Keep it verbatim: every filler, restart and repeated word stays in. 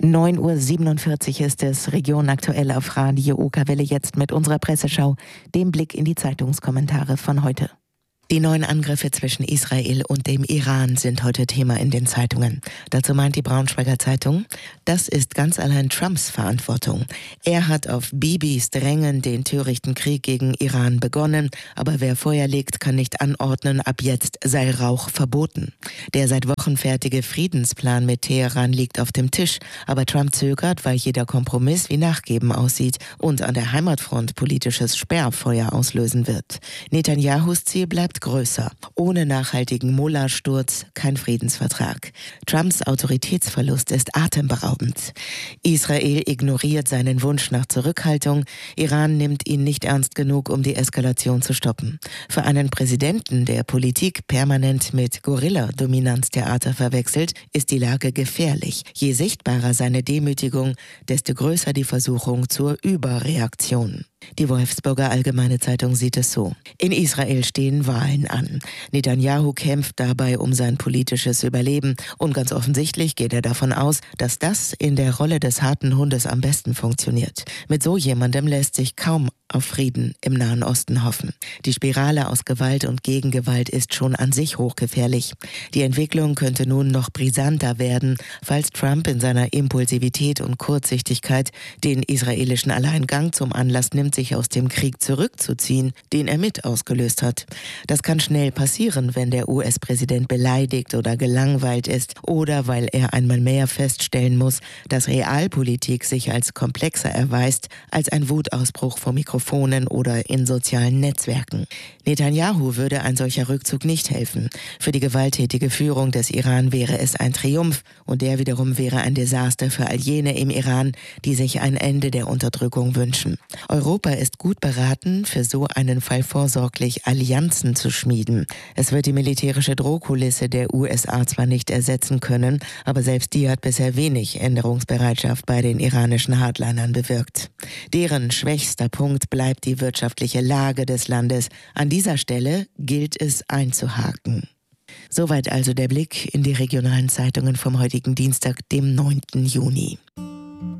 neun Uhr siebenundvierzig ist es, Region aktuell auf Radio Okerwelle, jetzt mit unserer Presseschau, dem Blick in die Zeitungskommentare von heute. Die neuen Angriffe zwischen Israel und dem Iran sind heute Thema in den Zeitungen. Dazu meint die Braunschweiger Zeitung, das ist ganz allein Trumps Verantwortung. Er hat auf Bibis Drängen den törichten Krieg gegen Iran begonnen, aber wer Feuer legt, kann nicht anordnen, ab jetzt sei Rauch verboten. Der seit Wochen fertige Friedensplan mit Teheran liegt auf dem Tisch, aber Trump zögert, weil jeder Kompromiss wie Nachgeben aussieht und an der Heimatfront politisches Sperrfeuer auslösen wird. Netanyahus Ziel bleibt größer. Ohne nachhaltigen Mullah-Sturz kein Friedensvertrag. Trumps Autoritätsverlust ist atemberaubend. Israel ignoriert seinen Wunsch nach Zurückhaltung. Iran nimmt ihn nicht ernst genug, um die Eskalation zu stoppen. Für einen Präsidenten, der Politik permanent mit Gorilla-Dominanztheater verwechselt, ist die Lage gefährlich. Je sichtbarer seine Demütigung, desto größer die Versuchung zur Überreaktion. Die Wolfsburger Allgemeine Zeitung sieht es so. In Israel stehen Wahlen an. Netanyahu kämpft dabei um sein politisches Überleben und ganz offensichtlich geht er davon aus, dass das in der Rolle des harten Hundes am besten funktioniert. Mit so jemandem lässt sich kaum auf Frieden im Nahen Osten hoffen. Die Spirale aus Gewalt und Gegengewalt ist schon an sich hochgefährlich. Die Entwicklung könnte nun noch brisanter werden, falls Trump in seiner Impulsivität und Kurzsichtigkeit den israelischen Alleingang zum Anlass nimmt, sich aus dem Krieg zurückzuziehen, den er mit ausgelöst hat. Das kann schnell passieren, wenn der U S-Präsident beleidigt oder gelangweilt ist oder weil er einmal mehr feststellen muss, dass Realpolitik sich als komplexer erweist als ein Wutausbruch vor Mikrofonen oder in sozialen Netzwerken. Netanyahu würde ein solcher Rückzug nicht helfen. Für die gewalttätige Führung des Iran wäre es ein Triumph und der wiederum wäre ein Desaster für all jene im Iran, die sich ein Ende der Unterdrückung wünschen. Europa ist gut beraten, für so einen Fall vorsorglich Allianzen zu schmieden. Es wird die militärische Drohkulisse der U S A zwar nicht ersetzen können, aber selbst die hat bisher wenig Änderungsbereitschaft bei den iranischen Hardlinern bewirkt. Deren schwächster Punkt bleibt die wirtschaftliche Lage des Landes. An dieser Stelle gilt es einzuhaken. Soweit also der Blick in die regionalen Zeitungen vom heutigen Dienstag, dem neunten Juni.